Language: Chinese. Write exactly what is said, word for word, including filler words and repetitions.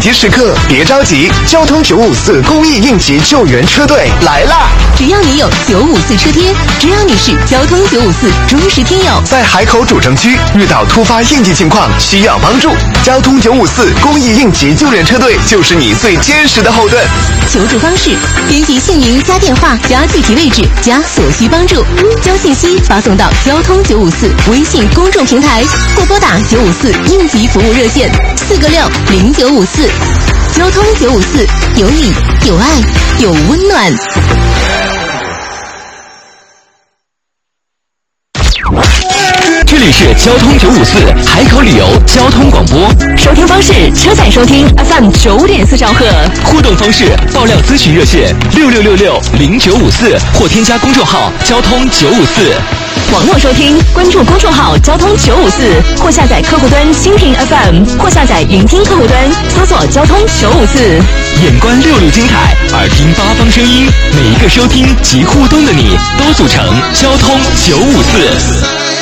急时刻别着急，交通九五四公益应急救援车队来啦！ 只要你有九五四车贴，只要你是交通九五四忠实听友， 在海口主城区遇到突发应急情况需要帮助，交通九五四公益应急救援车队就是你最坚实的后盾。 求助方式：编辑姓名加电话加具体位置加所需帮助，将信息发送到交通九五四微信公众平台，或拨打九五四应急服务热线四个六零九五四。交通九五四，有你有爱有温暖。 这里是交通九五四海口旅游交通广播， 收听方式：车载收听 F M 九点四兆赫， 互动方式：爆料咨询热线六六六六零九五四，或添加公众号交通九五四。 网络收听，关注公众号交通九五四，或下载客户端蜻蜓 F M， 或下载云听客户端，搜索交通九五四。 眼观六路精彩，耳听八方声音，每一个收听及互动的你，都组成交通九五四。